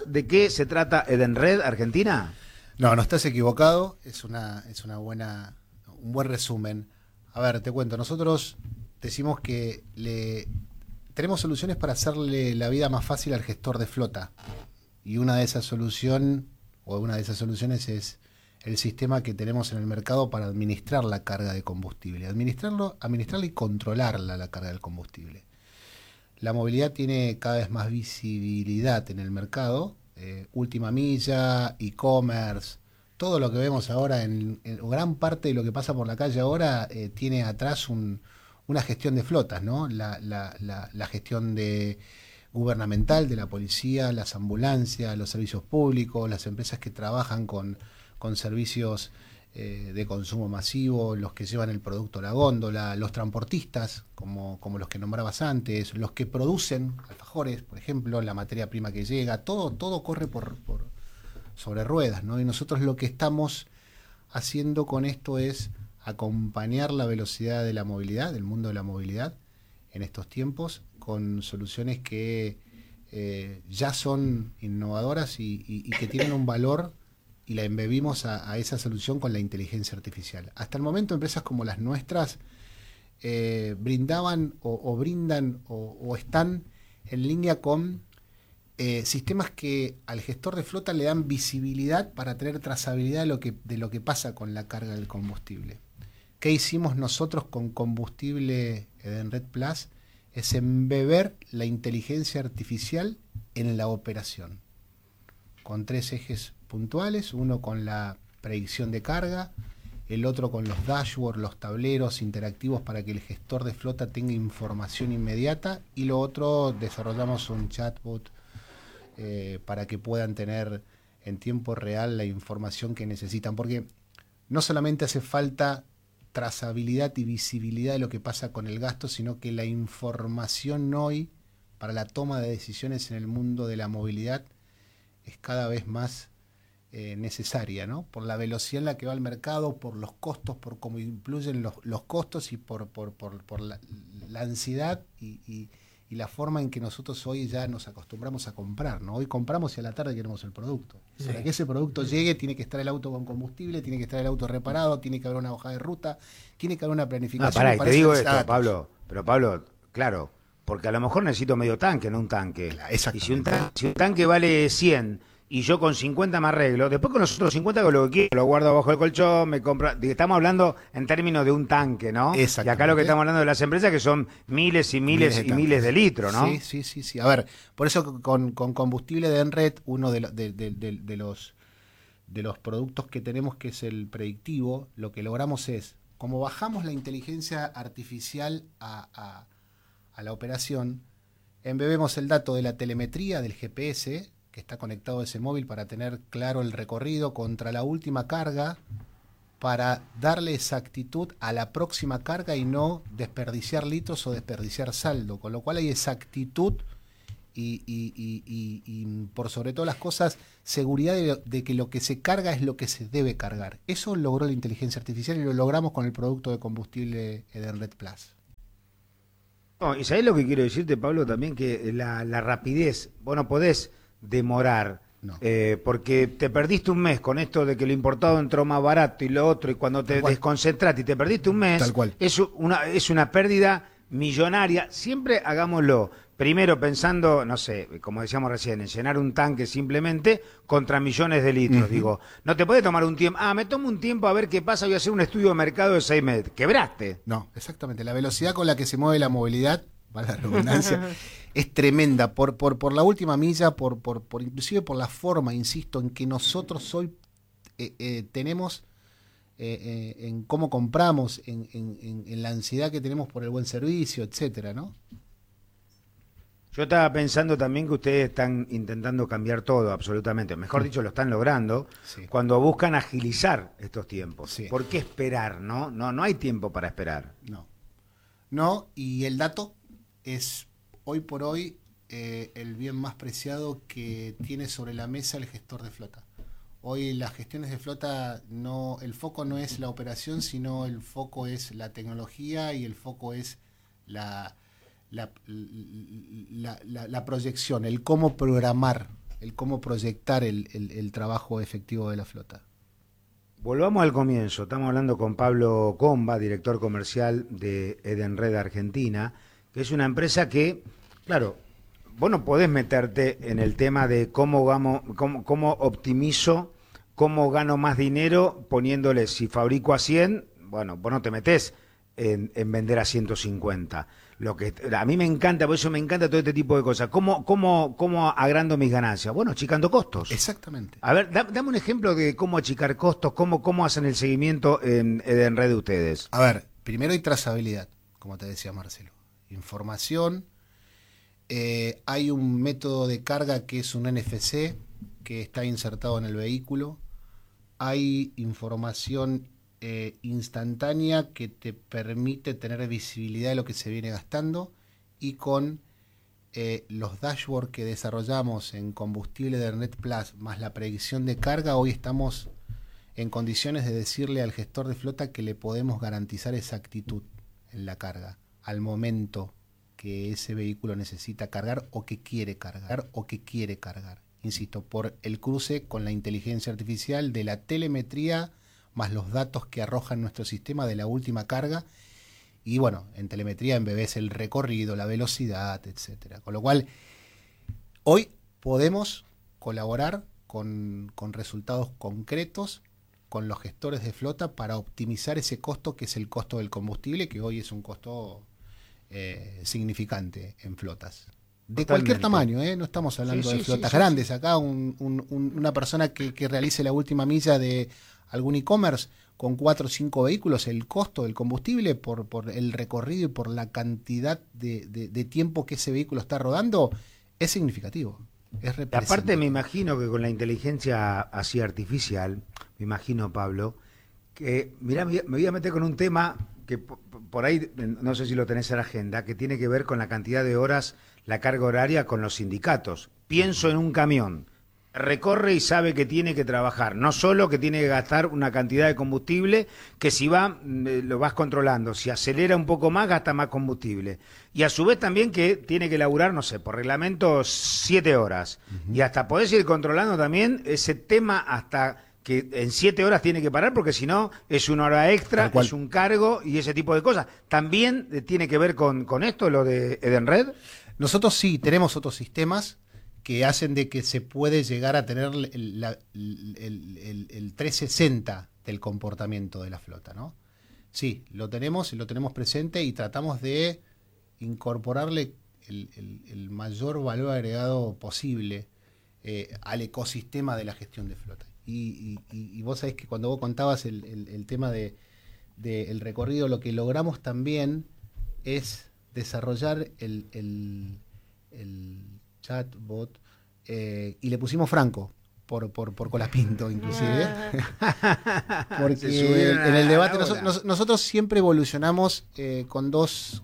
de qué se trata Edenred Argentina? No, no estás equivocado, es un buen resumen. A ver, te cuento, nosotros decimos que tenemos soluciones para hacerle la vida más fácil al gestor de flota. Y una de esas soluciones es el sistema que tenemos en el mercado para administrar la carga de combustible. Administrarla y controlarla, la carga del combustible. La movilidad tiene cada vez más visibilidad en el mercado. Última milla, e-commerce, todo lo que vemos ahora, en gran parte de lo que pasa por la calle ahora, tiene atrás una gestión de flotas, ¿no? La gestión gubernamental de la policía, las ambulancias, los servicios públicos, las empresas que trabajan con servicios de consumo masivo, los que llevan el producto a la góndola, los transportistas, como los que nombrabas antes, los que producen alfajores, por ejemplo, la materia prima que llega, todo corre sobre ruedas, ¿no? Y nosotros lo que estamos haciendo con esto es acompañar la velocidad de la movilidad, del mundo de la movilidad, en estos tiempos, con soluciones que ya son innovadoras y que tienen un valor, y la embebimos a esa solución con la inteligencia artificial. Hasta el momento, empresas como las nuestras brindaban o brindan o están en línea con sistemas que al gestor de flota le dan visibilidad para tener trazabilidad de lo que pasa con la carga del combustible. ¿Qué hicimos nosotros con combustible Edenred Plus? Es embeber la inteligencia artificial en la operación, con 3 ejes puntuales, uno con la predicción de carga, el otro con los dashboards, los tableros interactivos para que el gestor de flota tenga información inmediata, y lo otro, desarrollamos un chatbot para que puedan tener en tiempo real la información que necesitan, porque no solamente hace falta trazabilidad y visibilidad de lo que pasa con el gasto, sino que la información hoy para la toma de decisiones en el mundo de la movilidad es cada vez más necesaria, ¿no? Por la velocidad en la que va el mercado, por los costos, por cómo influyen los costos, y por la ansiedad y la forma en que nosotros hoy ya nos acostumbramos a comprar, ¿no? Hoy compramos y a la tarde queremos el producto. Sí. Para que ese producto llegue, tiene que estar el auto con combustible, tiene que estar el auto reparado, tiene que haber una hoja de ruta, tiene que haber una planificación. Te digo esto, Pablo, claro, porque a lo mejor necesito medio tanque, no un tanque. Claro, y si un tanque vale 100 y yo con 50 me arreglo, después con los otros 50 con lo que quiero, lo guardo abajo del colchón, me compro. Estamos hablando en términos de un tanque, ¿no? Y acá lo que estamos hablando de las empresas, que son miles y miles y miles de litros, ¿no? Sí. A ver, por eso con combustible de Edenred, uno de los productos que tenemos, que es el predictivo, lo que logramos es, como bajamos la inteligencia artificial a la operación, embebemos el dato de la telemetría del GPS que está conectado a ese móvil para tener claro el recorrido contra la última carga, para darle exactitud a la próxima carga y no desperdiciar litros o desperdiciar saldo, con lo cual hay exactitud y por sobre todas las cosas, seguridad de que lo que se carga es lo que se debe cargar. Eso logró la inteligencia artificial y lo logramos con el producto de combustible Edenred Plus. No, y ¿sabés lo que quiero decirte, Pablo? También que la rapidez, vos no podés demorar, no. Porque te perdiste un mes con esto de que lo importado entró más barato y lo otro, y cuando te desconcentraste y te perdiste un mes, es una pérdida millonaria. Siempre hagámoslo primero pensando, no sé, como decíamos recién, en llenar un tanque simplemente contra millones de litros. Digo, no te puede tomar un tiempo, me tomo un tiempo a ver qué pasa, voy a hacer un estudio de mercado de 6 meses. Quebraste. No, exactamente. La velocidad con la que se mueve la movilidad, para la redundancia, es tremenda. Por la última milla, inclusive por la forma, insisto, en que nosotros hoy tenemos en cómo compramos, en la ansiedad que tenemos por el buen servicio, etcétera, ¿no? Yo estaba pensando también que ustedes están intentando cambiar todo, absolutamente. Mejor dicho, lo están logrando, cuando buscan agilizar estos tiempos. Sí. ¿Por qué esperar, no? No hay tiempo para esperar. No, y el dato es, hoy por hoy, el bien más preciado que tiene sobre la mesa el gestor de flota. Hoy las gestiones de flota, el foco no es la operación, sino el foco es la tecnología, y el foco es la proyección, el cómo programar el cómo proyectar el trabajo efectivo de la flota. Volvamos al comienzo. Estamos hablando con Pablo Comba, director comercial de Edenred Argentina, que es una empresa que, claro, vos no podés meterte en el tema de cómo optimizo, cómo gano más dinero poniéndole, si fabrico a 100, bueno, vos no te metés en vender a 150. Lo que a mí me encanta, por eso me encanta todo este tipo de cosas. ¿Cómo agrando mis ganancias? Bueno, achicando costos. Exactamente. A ver, dame un ejemplo de cómo achicar costos, cómo hacen el seguimiento en red de ustedes. A ver, primero hay trazabilidad, como te decía Marcelo. Información. Hay un método de carga que es un NFC que está insertado en el vehículo. Hay información instantánea que te permite tener visibilidad de lo que se viene gastando, y con los dashboards que desarrollamos en combustible de Edenred Plus más la predicción de carga, hoy estamos en condiciones de decirle al gestor de flota que le podemos garantizar exactitud en la carga al momento que ese vehículo necesita cargar o que quiere cargar. Insisto, por el cruce con la inteligencia artificial de la telemetría más los datos que arroja nuestro sistema de la última carga. Y bueno, en telemetría embebes el recorrido, la velocidad, etcétera. Con lo cual, hoy podemos colaborar con resultados concretos con los gestores de flota para optimizar ese costo, que es el costo del combustible, que hoy es un costo significante en flotas. De Totalmente. Cualquier tamaño, no estamos hablando de flotas grandes. Acá una persona que realice la última milla de algún e-commerce con 4 o 5 vehículos, el costo del combustible por el recorrido y por la cantidad de tiempo que ese vehículo está rodando es significativo, es representativo. Aparte me imagino que con la inteligencia así artificial, me imagino, Pablo, que mirá, me voy a meter con un tema que por ahí, no sé si lo tenés en la agenda, que tiene que ver con la cantidad de horas, la carga horaria con los sindicatos. Pienso en un camión, recorre y sabe que tiene que trabajar, no solo que tiene que gastar una cantidad de combustible, que si va, lo vas controlando, si acelera un poco más, gasta más combustible. Y a su vez también que tiene que laburar, no sé, por reglamento 7 horas. Y hasta podés ir controlando también ese tema hasta que en 7 horas tiene que parar, porque si no es una hora extra, es un cargo y ese tipo de cosas. ¿También tiene que ver con esto, lo de Edenred? Nosotros sí tenemos otros sistemas que hacen de que se puede llegar a tener el 360 del comportamiento de la flota, ¿no? Sí, lo tenemos presente y tratamos de incorporarle el mayor valor agregado posible al ecosistema de la gestión de flota. Y vos sabés que cuando vos contabas el tema del recorrido, lo que logramos también es desarrollar el chatbot, y le pusimos Franco por Colapinto, inclusive. Porque en el debate nosotros siempre evolucionamos con dos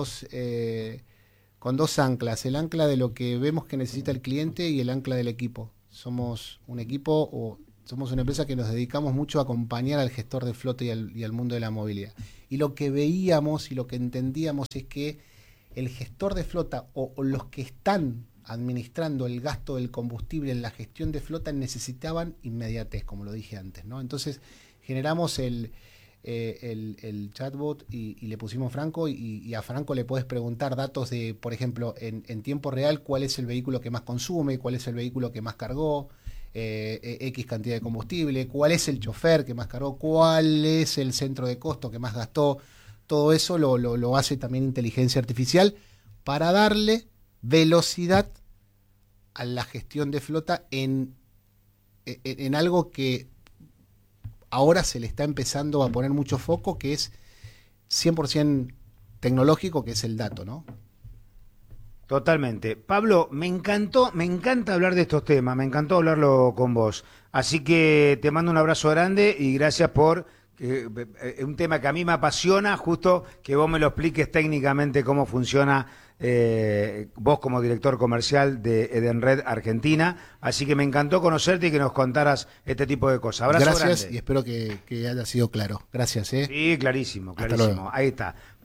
anclas: el ancla de lo que vemos que necesita el cliente y el ancla del equipo. Somos un equipo, o somos una empresa que nos dedicamos mucho a acompañar al gestor de flota y al mundo de la movilidad. Y lo que veíamos y lo que entendíamos es que el gestor de flota o los que están administrando el gasto del combustible en la gestión de flota necesitaban inmediatez, como lo dije antes, ¿no? Entonces generamos el chatbot y le pusimos Franco, y a Franco le puedes preguntar datos de, por ejemplo, en tiempo real, cuál es el vehículo que más consume, cuál es el vehículo que más cargó, X cantidad de combustible, cuál es el chofer que más cargó, cuál es el centro de costo que más gastó. Todo eso lo hace también inteligencia artificial para darle velocidad a la gestión de flota en algo que ahora se le está empezando a poner mucho foco, que es 100% tecnológico, que es el dato, ¿no? Totalmente. Pablo, me encanta hablar de estos temas, me encantó hablarlo con vos. Así que te mando un abrazo grande y gracias por un tema que a mí me apasiona, justo que vos me lo expliques técnicamente cómo funciona vos como director comercial de Edenred Argentina. Así que me encantó conocerte y que nos contaras este tipo de cosas. Abrazo Gracias, grande. y espero que haya sido claro. Gracias. Sí, clarísimo. Ahí está.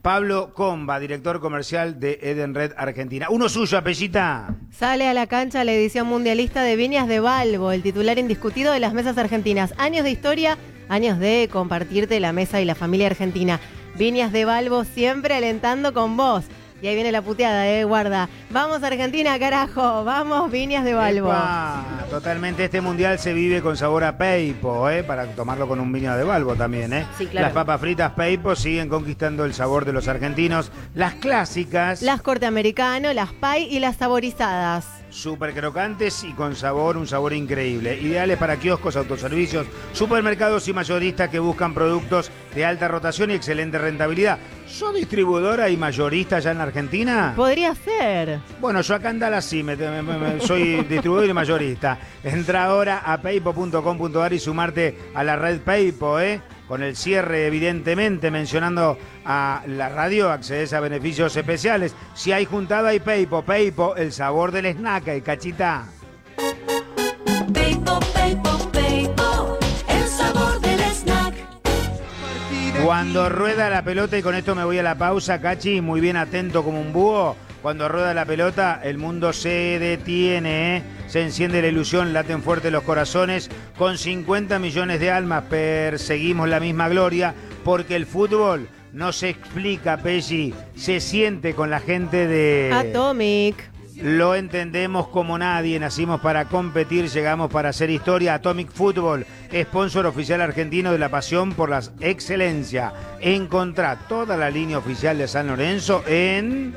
Pablo Comba, director comercial de Edenred Argentina. Uno suyo, Pellita. Sale a la cancha la edición mundialista de Viñas de Balbo, el titular indiscutido de las mesas argentinas. Años de historia, años de compartirte la mesa y la familia argentina. Viñas de Balbo siempre alentando con vos. Y ahí viene la puteada, guarda. Vamos Argentina, carajo. Vamos Viñas de Balbo. Epa, totalmente, este mundial se vive con sabor a Peipo, para tomarlo con un Viñas de Balbo también, Sí, claro. Las papas fritas Peipo siguen conquistando el sabor de los argentinos. Las clásicas. Las corte americano, las pie y las saborizadas. Súper crocantes y con sabor, un sabor increíble. Ideales para kioscos, autoservicios, supermercados y mayoristas que buscan productos de alta rotación y excelente rentabilidad. ¿Sos distribuidora y mayorista ya en Argentina? Podría ser. Bueno, yo acá en Dallas sí, soy distribuidor y mayorista. Entra ahora a peipo.com.ar y sumarte a la red Peipo, Con el cierre, evidentemente, mencionando a la radio, accedes a beneficios especiales. Si hay juntada, hay Peipo. Peipo, el sabor del snack, cachita. Peipo, Peipo, Peipo, el sabor del snack. Cuando rueda la pelota, y con esto me voy a la pausa, Cachi, muy bien atento como un búho. Cuando rueda la pelota, el mundo se detiene, Se enciende la ilusión, laten fuerte los corazones. Con 50 millones de almas perseguimos la misma gloria, porque el fútbol no se explica, Pelli, se siente con la gente de Atomic. Lo entendemos como nadie, nacimos para competir, llegamos para hacer historia. Atomic Football, sponsor oficial argentino de la pasión por la excelencia. Encontrá toda la línea oficial de San Lorenzo en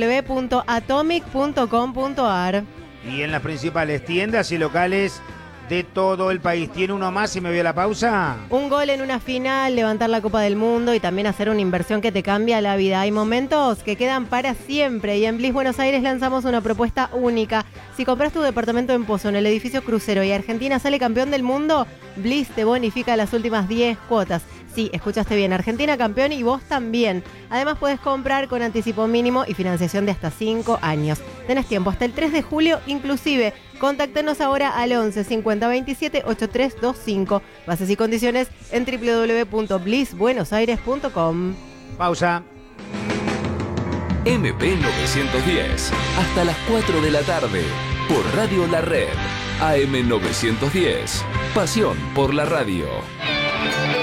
www.atomic.com.ar y en las principales tiendas y locales de todo el país. ¿Tiene uno más y me voy a la pausa? Un gol en una final, levantar la Copa del Mundo y también hacer una inversión que te cambia la vida. Hay momentos que quedan para siempre y en Bliss Buenos Aires lanzamos una propuesta única. Si compras tu departamento en Pozo, en el edificio Crucero, y Argentina sale campeón del mundo, Bliss te bonifica las últimas 10 cuotas. Sí, escuchaste bien, Argentina campeón y vos también. Además puedes comprar con anticipo mínimo y financiación de hasta 5 años. Tenés tiempo hasta el 3 de julio inclusive. Contáctanos ahora al 11 50 27 8325. Bases y condiciones en www.blissbuenosaires.com. Pausa. MP 910, hasta las 4 de la tarde, por Radio La Red. AM 910, pasión por la radio.